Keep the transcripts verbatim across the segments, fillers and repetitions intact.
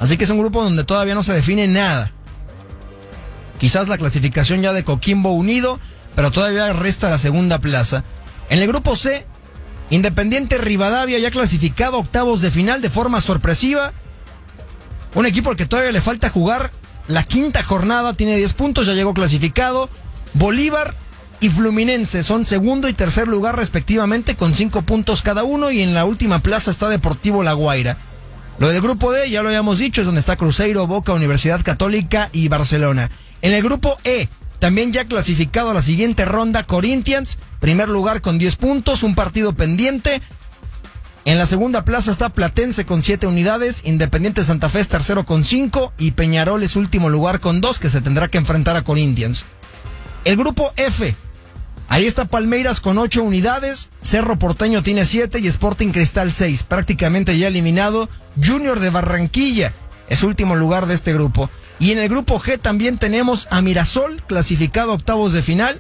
Así que es un grupo donde todavía no se define nada. Quizás la clasificación ya de Coquimbo Unido, pero todavía resta la segunda plaza. En el grupo C, Independiente Rivadavia ya clasificado a octavos de final de forma sorpresiva. Un equipo al que todavía le falta jugar la quinta jornada, tiene diez puntos, ya llegó clasificado. Bolívar y Fluminense son segundo y tercer lugar respectivamente con cinco puntos cada uno, y en la última plaza está Deportivo La Guaira. Lo del grupo D, ya lo habíamos dicho, es donde está Cruzeiro, Boca, Universidad Católica y Barcelona. En el grupo E, también ya clasificado a la siguiente ronda, Corinthians, primer lugar con diez puntos, un partido pendiente. En la segunda plaza está Platense con siete unidades, Independiente Santa Fe es tercero con cinco y Peñarol es último lugar con dos, que se tendrá que enfrentar a Corinthians. El grupo F, ahí está Palmeiras con ocho unidades, Cerro Porteño tiene siete y Sporting Cristal seis, prácticamente ya eliminado. Junior de Barranquilla es último lugar de este grupo. Y en el grupo G también tenemos a Mirasol, clasificado a octavos de final,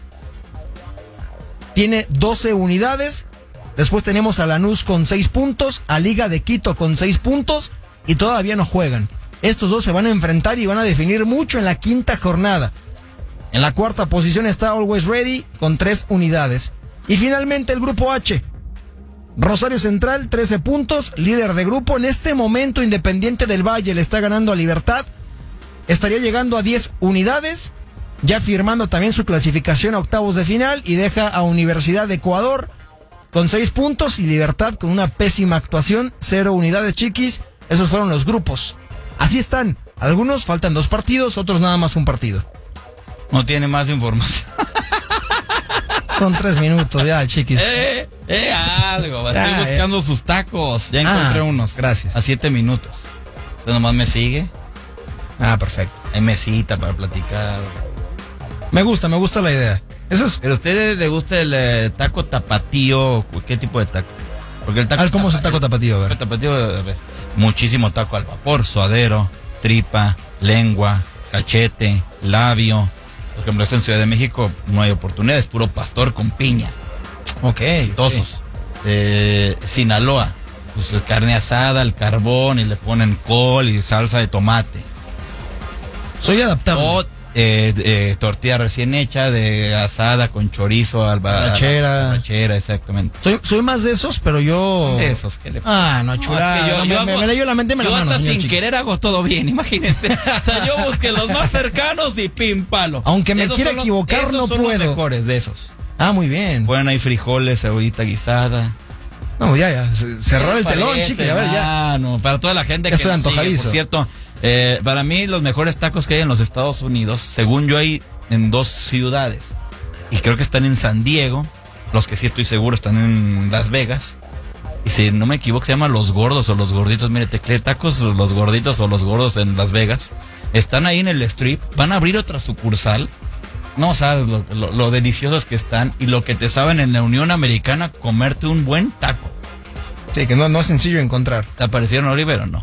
tiene doce unidades. Después tenemos a Lanús con seis puntos, a Liga de Quito con seis puntos y todavía no juegan. Estos dos se van a enfrentar y van a definir mucho en la quinta jornada. En la cuarta posición está Always Ready con tres unidades. Y finalmente el grupo H. Rosario Central, trece puntos, líder de grupo. En este momento Independiente del Valle le está ganando a Libertad. Estaría llegando a diez unidades, ya firmando también su clasificación a octavos de final, y deja a Universidad de Ecuador con seis puntos y Libertad con una pésima actuación, cero unidades, chiquis. Esos fueron los grupos. Así están. Algunos faltan dos partidos, otros nada más un partido. No tiene más información. Son tres minutos ya, chiquis. Eh, eh, algo. Estoy Ah, buscando eh. sus tacos. Ya encontré Ah, unos. gracias. A siete minutos. Usted nomás me sigue. Ah, perfecto. Hay mesita para platicar. Me gusta, me gusta la idea. Eso es... ¿Pero a usted le gusta el eh, taco tapatío? ¿Qué tipo de taco? Porque el taco Ah, ¿cómo es el taco tapatío? A ver. El tapatío, a ver, muchísimo taco al vapor, suadero, tripa, lengua, cachete, labio. Por ejemplo, eso en Ciudad de México no hay oportunidad, es puro pastor con piña. Ok. Tosos. ok. Eh, Sinaloa, pues es carne asada al carbón y le ponen col y salsa de tomate. Soy adaptable. O eh, eh, tortilla recién hecha de asada con chorizo, alba, Arrachera. arrachera, exactamente. Soy, soy más de esos, pero yo... Esos que le Ah, no, chulada. es que yo- No, yo me, me, hago- me leyó la mente y me Yo la mano, hasta señor sin chiquis. querer hago todo bien, imagínense. O sea, yo busqué los más cercanos y pim palo. Aunque me Esos quiera son los- equivocar, esos no son puedo. Los mejores de esos. Ah, muy bien. Ponen ahí frijoles, cebollita guisada. No, ya, ya. se- Cerrar el ¿Qué le telón, parece, chiqui. A ver, ya. mano? Para toda la gente Ya que estoy nos sigue, antojadizo. por cierto, eh, para mí los mejores tacos que hay en los Estados Unidos, según yo, hay en dos ciudades. Y creo que están en San Diego. Los que sí estoy seguro están en Las Vegas. Y si no me equivoco, se llaman Los Gordos o Los Gorditos. Mire, teclé tacos, Los Gorditos o Los Gordos en Las Vegas. Están ahí en el strip. Van a abrir otra sucursal. No sabes lo, lo, lo deliciosos que están y lo que te saben en la Unión Americana comerte un buen taco. Sí, que no, no es sencillo encontrar. ¿Te aparecieron, Oliver, o no?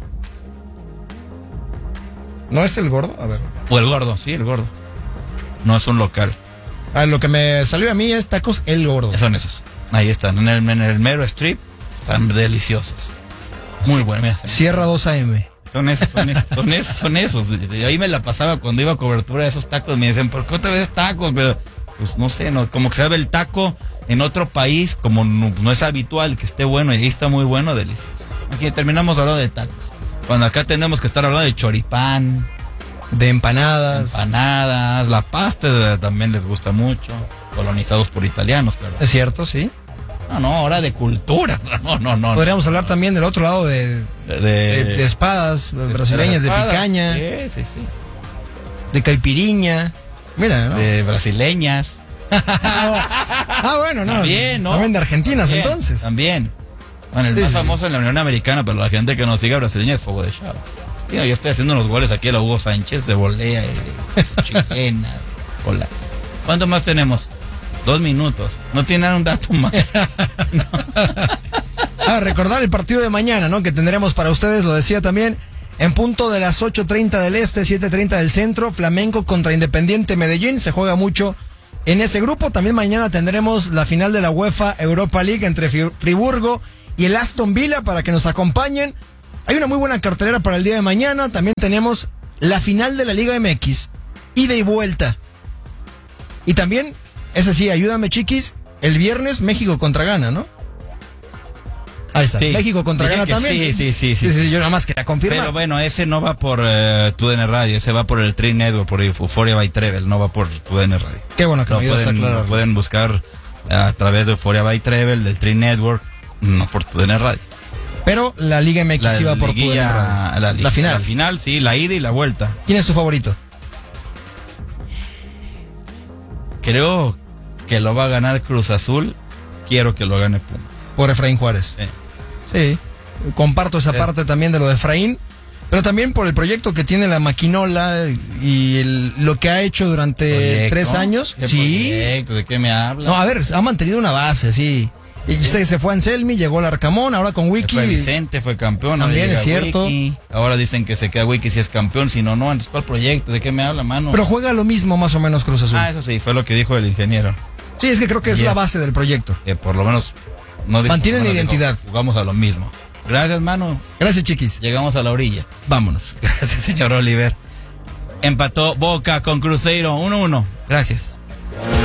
¿No es el gordo? A ver. O el gordo, sí, el gordo. No es un local. Ah, lo que me salió a mí es tacos el gordo. Son esos. Ahí están, en el, en el mero strip. Están deliciosos. Muy buenos. Mira, Sierra dos A M. son esos, son esos, son esos, son esos. Y ahí me la pasaba cuando iba a cobertura de esos tacos. Me dicen, ¿por qué otra vez tacos? Pero, pues no sé, no, como que se ve el taco en otro país, como no, no es habitual que esté bueno, y ahí está muy bueno, delicioso. Aquí terminamos hablando de tacos. Cuando acá tenemos que estar hablando de choripán, De empanadas. empanadas, la pasta también les gusta mucho, colonizados por italianos, claro. Es cierto, sí. No, no, ahora de cultura. No, no, no. Podríamos hablar también del otro lado de, de, de, de espadas brasileñas, de, espadas. picaña, Sí, sí, sí. de caipiriña. Mira, ¿no? De brasileñas. Ah, bueno, no. También, ¿no? También de argentinas, También, entonces. También. Bueno, el Sí, más sí. famoso en la Unión Americana, pero la gente que nos sigue brasileña es Fuego de Chavo. Tío, yo estoy haciendo unos goles aquí a la Hugo Sánchez de volea y de chilena, golas. ¿Cuánto más tenemos? Dos minutos. No tienen un dato más. Ah, recordar el partido de mañana, ¿no? Que tendremos para ustedes, lo decía también, en punto de las ocho treinta del este, siete treinta del centro, Flamengo contra Independiente Medellín, se juega mucho en ese grupo. También mañana tendremos la final de la UEFA Europa League entre Friburgo y el Aston Villa para que nos acompañen. Hay una muy buena cartelera para el día de mañana. También tenemos la final de la Liga M X, ida y vuelta. Y también, ese sí, ayúdame chiquis, el viernes México contra Ghana, ¿no? Ahí está, Sí. México contra Dije Ghana que también. sí, sí, sí, sí, Sí, sí, sí. yo nada más quería confirmar. Pero bueno, ese no va por uh, Tu D N Radio, ese va por el Tri Network, por Euphoria by Trevel, no va por Tu D N Radio. Qué bueno que Lo me ayudas a pueden, aclarar. lo pueden buscar a través de Euphoria by Trevel, del Tri Network, no por Tu D N Radio. Pero la Liga M X La iba por tu liguilla- la, la final. La final, sí, la ida y la vuelta. ¿Quién es tu favorito? Creo que lo va a ganar Cruz Azul, quiero que lo gane Pumas. Por Efraín Juárez. Sí. Sí, comparto esa Sí. parte también de lo de Efraín, pero también por el proyecto que tiene la Maquinola y el- lo que ha hecho durante ¿Proyecto? tres años. ¿Qué Sí. proyecto? ¿De qué me hablas? No, a ver, ha mantenido una base, sí. Y se, se fue a Anselmi, llegó al Arcamón, ahora con Wiki. Fue Vicente, fue campeón. ahora También llega es cierto. Wiki. Ahora dicen que se queda Wiki si es campeón, si no, no. Entonces, ¿cuál proyecto? ¿De qué me habla, mano? Pero juega lo mismo más o menos Cruz Azul. Ah, eso sí, fue lo que dijo el ingeniero. Sí, es que creo que es Yeah. la base del proyecto. Que por lo menos no dijo, Mantienen por lo menos identidad. dijo, jugamos a lo mismo. Gracias, mano. Gracias, chiquis. Llegamos a la orilla. Vámonos. Gracias, señor Oliver. Empató Boca con Cruzeiro uno uno. Gracias.